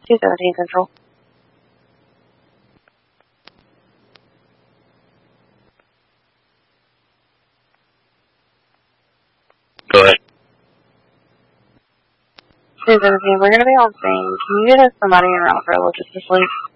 217 Central. Go ahead. 217, we're going to be on scene. Can you get us somebody around for logistics, please?